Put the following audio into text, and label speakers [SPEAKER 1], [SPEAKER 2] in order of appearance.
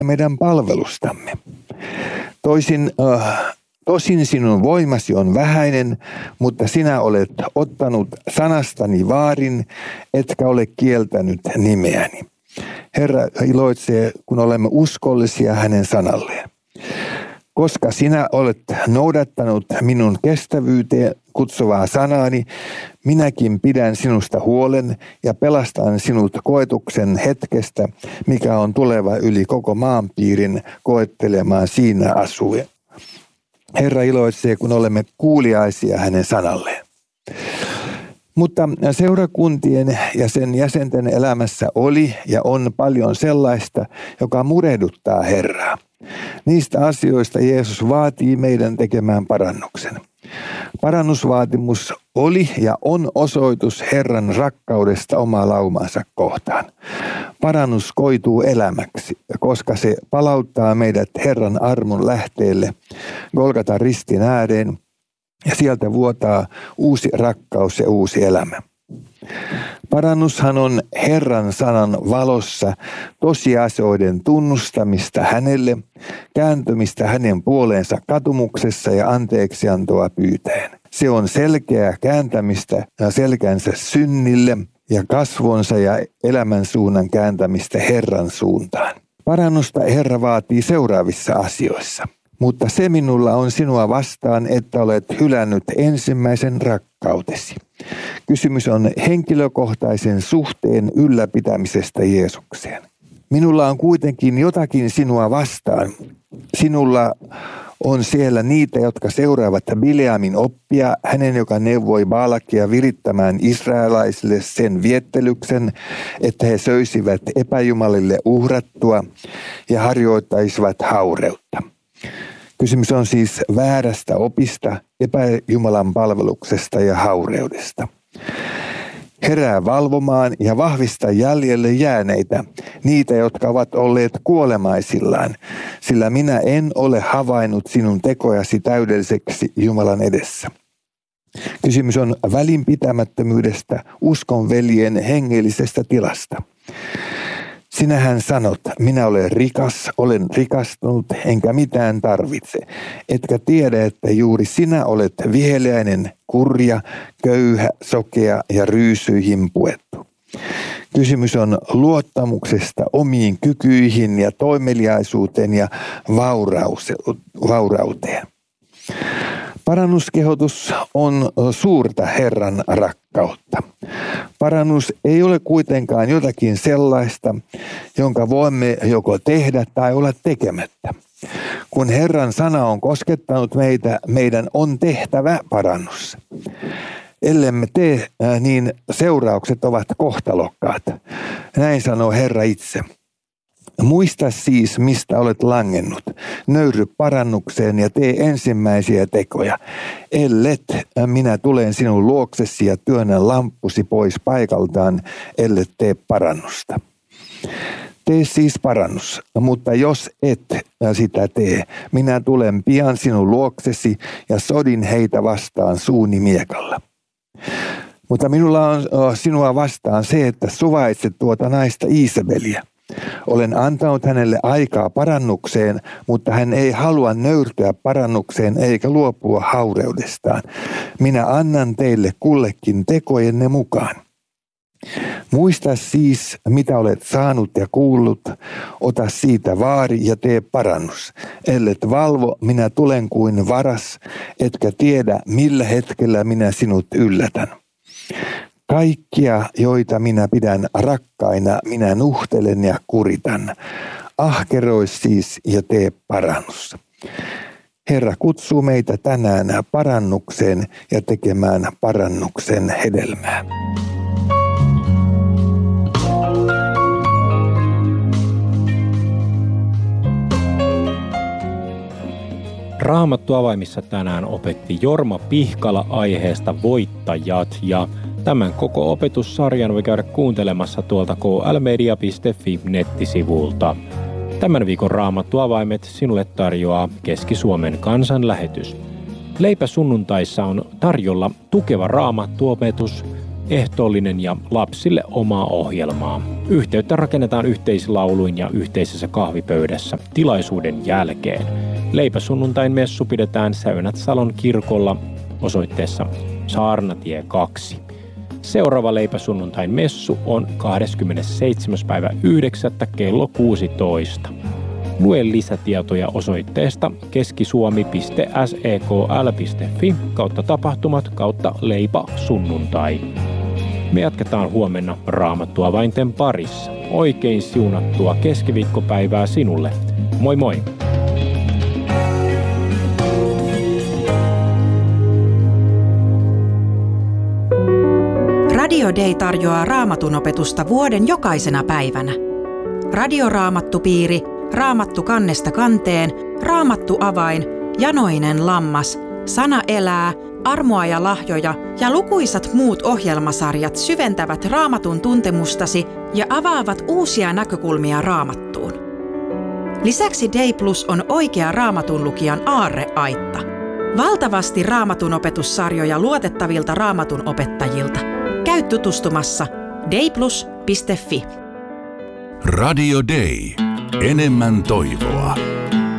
[SPEAKER 1] meidän palvelustamme. Tosin sinun voimasi on vähäinen, mutta sinä olet ottanut sanastani vaarin, etkä ole kieltänyt nimeäni. Herra iloitsee, kun olemme uskollisia hänen sanalleen. Koska sinä olet noudattanut minun kestävyyteen kutsuvaa sanaani, minäkin pidän sinusta huolen ja pelastan sinut koetuksen hetkestä, mikä on tuleva yli koko maanpiirin koettelemaan siinä asuen. Herra iloitsee, kun olemme kuuliaisia hänen sanalleen. Mutta seurakuntien ja sen jäsenten elämässä oli ja on paljon sellaista, joka murehduttaa Herraa. Niistä asioista Jeesus vaatii meidän tekemään parannuksen. Parannusvaatimus oli ja on osoitus Herran rakkaudesta omaa laumaansa kohtaan. Parannus koituu elämäksi, koska se palauttaa meidät Herran armon lähteelle Golgatan ristin ääreen ja sieltä vuotaa uusi rakkaus ja uusi elämä. Parannushan on Herran sanan valossa tosiasioiden tunnustamista hänelle, kääntymistä hänen puoleensa katumuksessa ja anteeksiantoa pyytäen. Se on selkeää kääntämistä selkänsä synnille ja kasvonsa ja elämän suunnan kääntämistä Herran suuntaan. Parannusta Herra vaatii seuraavissa asioissa. Mutta se minulla on sinua vastaan, että olet hylännyt ensimmäisen rakkautesi. Kysymys on henkilökohtaisen suhteen ylläpitämisestä Jeesukseen. Minulla on kuitenkin jotakin sinua vastaan. Sinulla on siellä niitä, jotka seuraavat Bileamin oppia, hänen joka neuvoi Baalakia virittämään israelaisille sen viettelyksen, että he söisivät epäjumalille uhrattua ja harjoittaisivat haureutta. Kysymys on siis väärästä opista, epäjumalan palveluksesta ja haureudesta. Herää valvomaan ja vahvista jäljelle jääneitä, niitä, jotka ovat olleet kuolemaisillaan, sillä minä en ole havainnut sinun tekojasi täydelliseksi Jumalan edessä. Kysymys on välinpitämättömyydestä, uskonveljen hengellisestä tilasta. Sinähän sanot, minä olen rikas, olen rikastunut, enkä mitään tarvitse. Etkä tiedä, että juuri sinä olet viheliäinen, kurja, köyhä, sokea ja ryysyihin puettu. Kysymys on luottamuksesta omiin kykyihin ja toimeliaisuuteen ja vaurauteen. Parannuskehotus on suurta Herran rakkautta. Parannus ei ole kuitenkaan jotakin sellaista, jonka voimme joko tehdä tai olla tekemättä. Kun Herran sana on koskettanut meitä, meidän on tehtävä parannus. Ellemme tee, niin seuraukset ovat kohtalokkaat. Näin sanoo Herra itse. Muista siis, mistä olet langennut. Nöyry parannukseen ja tee ensimmäisiä tekoja. Ellet, minä tulen sinun luoksesi ja työnnän lamppusi pois paikaltaan, ellet tee parannusta. Tee siis parannus, mutta jos et sitä tee, minä tulen pian sinun luoksesi ja sodin heitä vastaan suuni miekalla. Mutta minulla on sinua vastaan se, että suvaitset tuota naista Iisabeliä. Olen antanut hänelle aikaa parannukseen, mutta hän ei halua nöyrtyä parannukseen eikä luopua haureudestaan. Minä annan teille kullekin tekojenne mukaan. Muista siis, mitä olet saanut ja kuullut, ota siitä vaari ja tee parannus. Ellet valvo, minä tulen kuin varas, etkä tiedä, millä hetkellä minä sinut yllätän. Kaikkia, joita minä pidän rakkaina, minä nuhtelen ja kuritan. Ahkeroi siis ja tee parannus. Herra kutsuu meitä tänään parannukseen ja tekemään parannuksen hedelmää.
[SPEAKER 2] Raamattu avaimissa tänään opetti Jorma Pihkala aiheesta voittajat ja tämän koko opetussarjan voi käydä kuuntelemassa tuolta klmedia.fi nettisivulta. Tämän viikon Raamattu-avaimet sinulle tarjoaa Keski-Suomen kansanlähetys. Leipä sunnuntaissa on tarjolla tukeva Raamattu-opetus ehtoollinen ja lapsille omaa ohjelmaa. Yhteyttä rakennetaan yhteislauluin ja yhteisessä kahvipöydässä tilaisuuden jälkeen. Leipäsunnuntain messu pidetään Säynätsalon kirkolla osoitteessa Saarnatie 2. Seuraava leipäsunnuntain messu on 27.9. kello 16. Lue lisätietoja osoitteesta keskisuomi.sekl.fi/tapahtumat/leipä-sunnuntai. Me jatketaan huomenna Raamattuavainten parissa. Oikein siunattua keskiviikkopäivää sinulle. Moi moi!
[SPEAKER 3] Radio Day tarjoaa Raamatun opetusta vuoden jokaisena päivänä. Radioraamattupiiri, Raamattu kannesta kanteen, Raamattuavain, Janoinen lammas, Sana elää, Armoa ja lahjoja ja lukuisat muut ohjelmasarjat syventävät Raamatun tuntemustasi ja avaavat uusia näkökulmia Raamattuun. Lisäksi Day Plus on oikea Raamatun lukijan aarreaitta. Valtavasti Raamatun opetussarjoja luotettavilta Raamatun opettajilta. Käy tutustumassa dayplus.fi.
[SPEAKER 4] Radio Day. Enemmän toivoa.